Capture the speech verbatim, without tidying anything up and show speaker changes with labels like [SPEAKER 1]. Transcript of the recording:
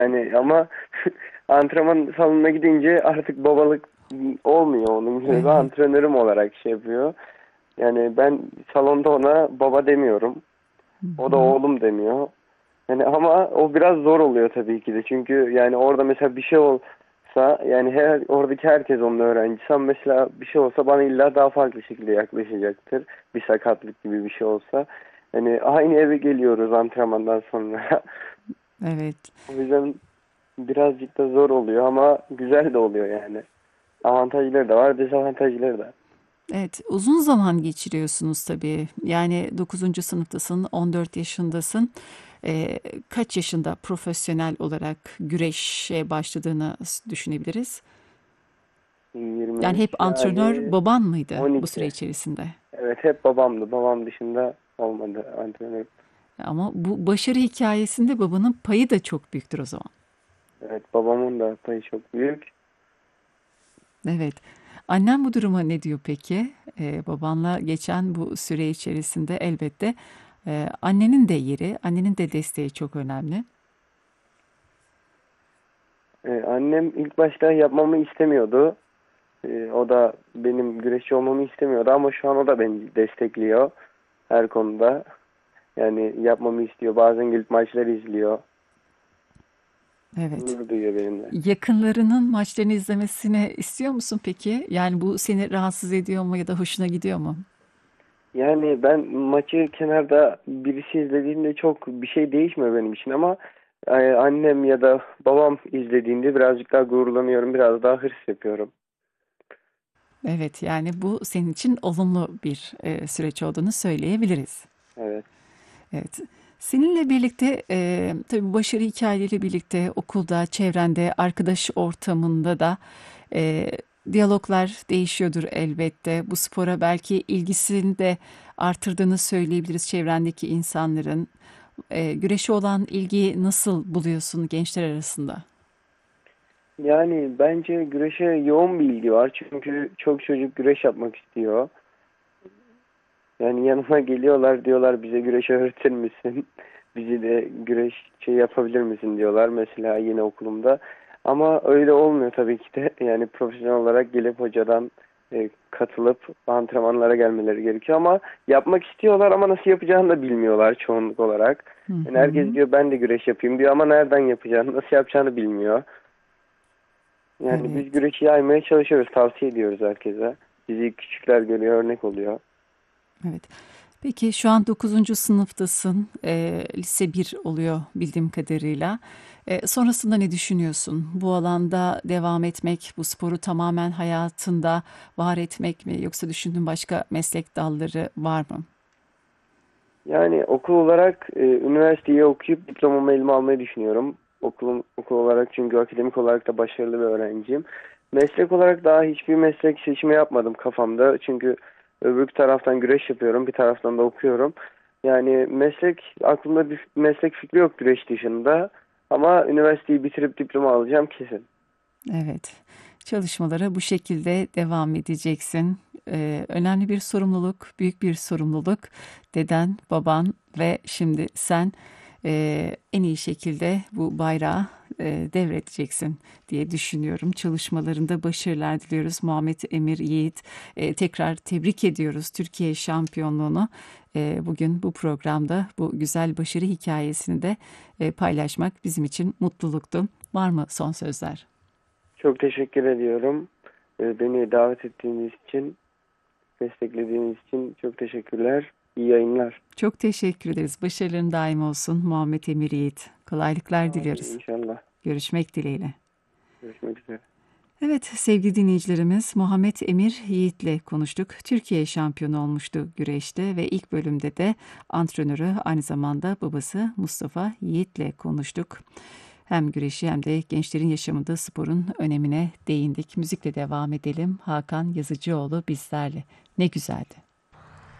[SPEAKER 1] Yani ama antrenman salonuna gidince artık babalık olmuyor onun gibi. Bir
[SPEAKER 2] Evet.
[SPEAKER 1] antrenörüm olarak şey yapıyor. Yani ben salonda ona baba demiyorum.
[SPEAKER 2] Hı
[SPEAKER 1] O da
[SPEAKER 2] hı.
[SPEAKER 1] oğlum demiyor. Yani ama o biraz zor oluyor tabii ki de. Çünkü yani orada mesela bir şey olsa yani her oradaki herkes onun öğrencisi ama mesela bir şey olsa bana illa daha farklı şekilde yaklaşacaktır. Bir sakatlık gibi bir şey olsa. Yani aynı eve geliyoruz antrenmandan sonra.
[SPEAKER 2] Evet.
[SPEAKER 1] O yüzden birazcık da zor oluyor ama güzel de oluyor yani. Avantajları da var, dezavantajları da.
[SPEAKER 2] Evet, uzun zaman geçiriyorsunuz tabii. Yani dokuzuncu sınıftasın, on dört yaşındasın. Ee, kaç yaşında profesyonel olarak güreşe başladığını s- düşünebiliriz? Yani
[SPEAKER 1] yirmi üç
[SPEAKER 2] hep antrenör
[SPEAKER 1] yani
[SPEAKER 2] baban mıydı bu süre
[SPEAKER 1] on iki.
[SPEAKER 2] içerisinde?
[SPEAKER 1] Evet hep babamdı. Babam dışında olmadı antrenör.
[SPEAKER 2] Ama bu başarı hikayesinde babanın payı da çok büyüktür o zaman.
[SPEAKER 1] Evet babamın da payı çok büyük.
[SPEAKER 2] Evet. Annen bu duruma ne diyor peki? Ee, babanla geçen bu süre içerisinde elbette e, annenin de yeri, annenin de desteği çok önemli.
[SPEAKER 1] Ee, annem ilk başta yapmamı istemiyordu. Ee, o da benim güreşçi olmamı istemiyordu ama şu an o da beni destekliyor her konuda. Yani yapmamı istiyor. Bazen gelip maçları izliyor.
[SPEAKER 2] Evet.
[SPEAKER 1] Gurur duyuyor benimle.
[SPEAKER 2] Yakınlarının maçlarını izlemesini istiyor musun peki? Yani bu seni rahatsız ediyor mu ya da hoşuna gidiyor mu?
[SPEAKER 1] Yani ben maçı kenarda birisi izlediğinde çok bir şey değişmiyor benim için ama e, annem ya da babam izlediğinde birazcık daha gururlanıyorum, biraz daha hırs yapıyorum.
[SPEAKER 2] Evet, yani bu senin için olumlu bir e, süreç olduğunu söyleyebiliriz.
[SPEAKER 1] Evet.
[SPEAKER 2] Evet. Seninle birlikte e, tabii başarı hikayeleriyle birlikte okulda, çevrende, arkadaş ortamında da e, diyaloglar değişiyordur elbette. Bu spora belki ilgisini de artırdığını söyleyebiliriz çevrendeki insanların. E, güreşe olan ilgiyi nasıl buluyorsun gençler arasında?
[SPEAKER 1] Yani bence güreşe yoğun bir ilgi var çünkü çok çocuk güreş yapmak istiyor. Yani yanıma geliyorlar diyorlar bize güreş öğretir misin? Bizi de güreş şey yapabilir misin diyorlar mesela yine okulumda. Ama öyle olmuyor tabii ki de. Yani profesyonel olarak gelip hocadan e, katılıp antrenmanlara gelmeleri gerekiyor ama yapmak istiyorlar ama nasıl yapacağını da bilmiyorlar çoğunluk olarak.
[SPEAKER 2] Hı
[SPEAKER 1] Yani herkes
[SPEAKER 2] hı.
[SPEAKER 1] diyor ben de güreş yapayım diyor ama nereden yapacağını, nasıl yapacağını bilmiyor. Yani biz
[SPEAKER 2] Evet.
[SPEAKER 1] güreşi yaymaya çalışıyoruz, tavsiye ediyoruz herkese. Bizi küçükler görüyor, örnek oluyor.
[SPEAKER 2] Evet. Peki şu an dokuzuncu sınıftasın. Eee, lise bir oluyor bildiğim kadarıyla. Eee, sonrasında ne düşünüyorsun? Bu alanda devam etmek, bu sporu tamamen hayatında var etmek mi? Yoksa düşündüğün başka meslek dalları var mı?
[SPEAKER 1] Yani okul olarak e, üniversiteyi okuyup diplomamı elime almayı düşünüyorum. Okulum, okul olarak çünkü akademik olarak da başarılı bir öğrenciyim. Meslek olarak daha hiçbir meslek seçimi yapmadım kafamda. Çünkü öbür taraftan güreş yapıyorum, bir taraftan da okuyorum. Yani meslek, aklımda bir meslek fikri yok güreş dışında. Ama üniversiteyi bitirip diploma alacağım kesin.
[SPEAKER 2] Evet. Çalışmalara bu şekilde devam edeceksin. Eee, önemli bir sorumluluk, büyük bir sorumluluk. Deden, baban ve şimdi sen eee, en iyi şekilde bu bayrağı eee, devredeceksin diye düşünüyorum. Çalışmalarında başarılar diliyoruz. Muhammed Emir Yiğit, eee, tekrar tebrik ediyoruz Türkiye şampiyonluğunu. Eee, bugün bu programda bu güzel başarı hikayesini de eee, paylaşmak bizim için mutluluktu. Var mı son sözler?
[SPEAKER 1] Çok teşekkür ediyorum. E, Beni davet ettiğiniz için, desteklediğiniz için çok teşekkürler. İyi yayınlar.
[SPEAKER 2] Çok teşekkür ederiz. Başarıların daim olsun Muhammed Emir Yiğit. Kolaylıklar
[SPEAKER 1] Amin
[SPEAKER 2] diliyoruz.
[SPEAKER 1] inşallah.
[SPEAKER 2] Görüşmek dileğiyle.
[SPEAKER 1] Görüşmek üzere.
[SPEAKER 2] Evet sevgili dinleyicilerimiz Muhammed Emir Yiğit'le konuştuk. Türkiye şampiyonu olmuştu güreşte ve ilk bölümde de antrenörü aynı zamanda babası Mustafa Yiğit'le konuştuk. Hem güreşi hem de gençlerin yaşamında sporun önemine değindik. Müzikle devam edelim. Hakan Yazıcıoğlu bizlerle. Ne güzeldi.